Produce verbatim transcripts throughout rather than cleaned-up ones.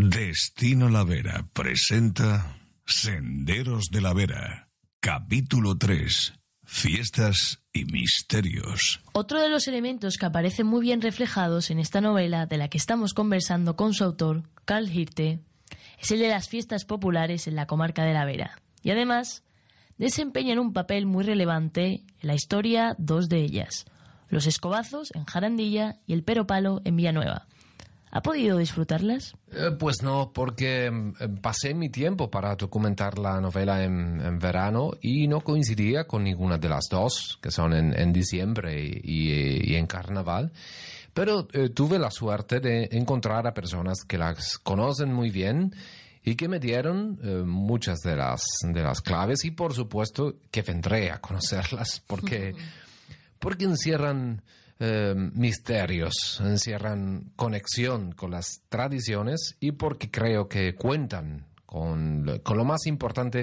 Destino La Vera presenta Senderos de la Vera, capítulo tres, Fiestas y Misterios. Otro de los elementos que aparecen muy bien reflejados en esta novela de la que estamos conversando con su autor, Carl Hirte, es el de las fiestas populares en la comarca de La Vera. Y además, desempeñan un papel muy relevante en la historia dos de ellas, los escobazos en Jarandilla y el Pero-Palo en Villanueva. ¿Ha podido disfrutarlas? Eh, pues no, porque eh, pasé mi tiempo para documentar la novela en, en verano y no coincidía con ninguna de las dos, que son en, en diciembre y, y, y en carnaval. Pero eh, tuve la suerte de encontrar a personas que las conocen muy bien y que me dieron eh, muchas de las, de las claves, y por supuesto que vendré a conocerlas porque, porque encierran Eh, misterios, encierran conexión con las tradiciones, y porque creo que cuentan con, con lo más importante,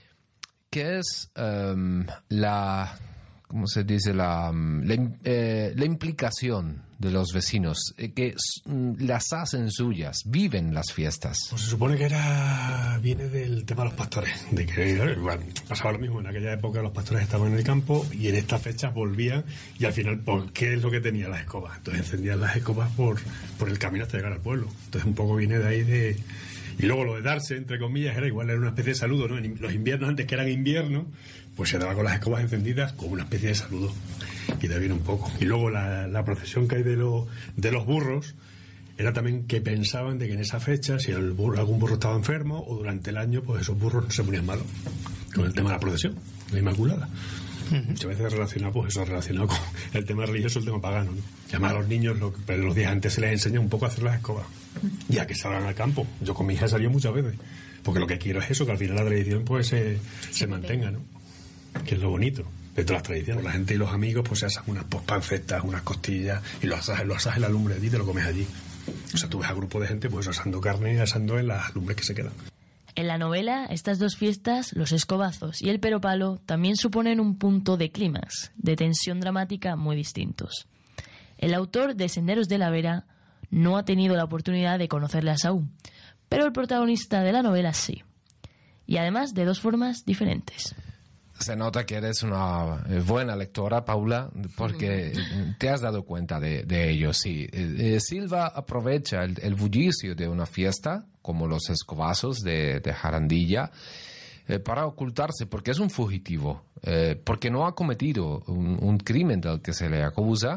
que es um, la, ¿cómo se dice? La, la, eh, la implicación de los vecinos, eh, que las hacen suyas, viven las fiestas. Pues se supone que era viene del tema de los pastores, de que bueno, pasaba lo mismo en aquella época. Los pastores estaban en el campo y en estas fechas volvían, y al final, ¿por qué es lo que tenía las escobas? Entonces encendían las escobas por, por el camino hasta llegar al pueblo. Entonces un poco viene de ahí de... Y luego lo de darse, entre comillas, era igual, era una especie de saludo, ¿no? En los inviernos, antes que eran invierno, pues se daba con las escobas encendidas como una especie de saludo. Y de ahí viene un poco. Y luego la, la procesión que hay de, lo, de los burros era también que pensaban de que en esa fecha, si el burro, algún burro estaba enfermo, o durante el año, pues esos burros se ponían malos. Con el tema de la procesión, la Inmaculada. Uh-huh. Muchas veces relacionado, pues eso, relacionado con el tema religioso, el tema pagano, ¿no? Y además a los niños, lo, los días antes se les enseña un poco a hacer las escobas, y a que salgan al campo. Yo con mi hija salía muchas veces, porque lo que quiero es eso, que al final la tradición pues se, se mantenga, ¿no? Que es lo bonito de todas las tradiciones. La gente y los amigos pues se asan unas pancetas, unas costillas, y lo asas, lo asas en la lumbre allí y te lo comes allí. O sea, tú ves a grupo de gente pues asando carne, asando en las lumbres que se quedan. En la novela, estas dos fiestas, los escobazos y el Pero-Palo, también suponen un punto de clímax, de tensión dramática muy distintos. El autor de Senderos de la Vera no ha tenido la oportunidad de conocerlas aún, pero el protagonista de la novela sí. Y además de dos formas diferentes. Se nota que eres una buena lectora, Paula, porque te has dado cuenta de, de ello, sí. Eh, Silva aprovecha el, el bullicio de una fiesta, como los escobazos de, de Jarandilla, eh, para ocultarse, porque es un fugitivo, eh, porque no ha cometido un, un crimen del que se le acusa.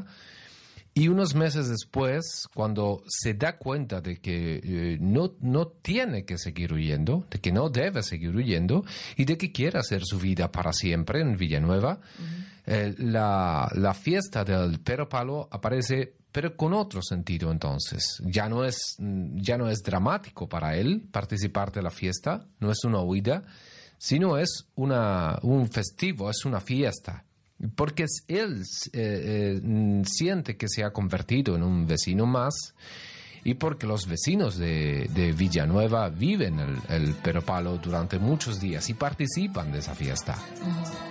Y unos meses después, cuando se da cuenta de que eh, no, no tiene que seguir huyendo, de que no debe seguir huyendo, y de que quiere hacer su vida para siempre en Villanueva, uh-huh. eh, la, la fiesta del Pero-Palo aparece, pero con otro sentido entonces. Ya no es, ya no es dramático para él participar de la fiesta, no es una huida, sino es una, un festivo, es una fiesta. Porque él eh, eh, siente que se ha convertido en un vecino más, y porque los vecinos de, de Villanueva viven el, el Pero-Palo durante muchos días y participan de esa fiesta.